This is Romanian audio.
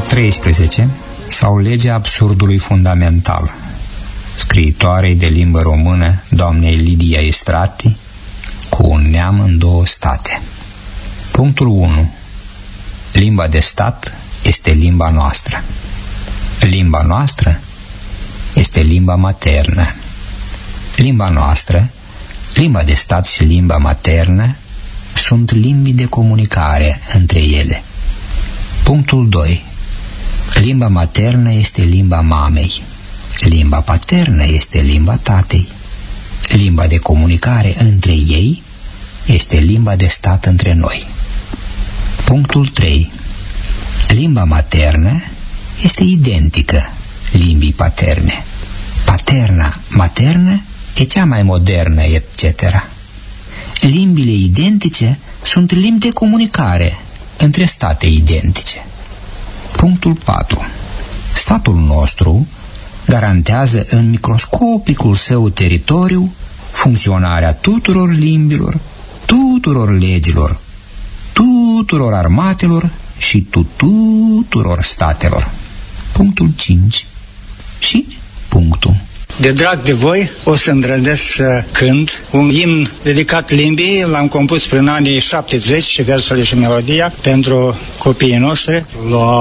13. Sau legea absurdului fundamental, scriitoarei de limbă română doamnei Lidia Estrati, cu un neam în 2 state. Punctul 1. Limba de stat este limba noastră. Limba noastră este limba maternă. Limba noastră, limba de stat și limba maternă sunt limbi de comunicare între ele. Punctul 2. Limba maternă este limba mamei. Limba paternă este limba tatei. Limba de comunicare între ei este limba de stat între noi. Punctul 3. Limba maternă este identică limbii paterne. Paterna, maternă e cea mai modernă, etc. Limbile identice sunt limbi de comunicare între state identice. Punctul 4. Statul nostru garantează în microscopicul său teritoriu funcționarea tuturor limbilor, tuturor legilor, tuturor armatelor și tuturor statelor. Punctul 5. Și punctul. De drag de voi o să îndrăznesc să cânt un imn dedicat limbii. L-am compus prin anii 70 și versurile și melodia pentru copiii noștri.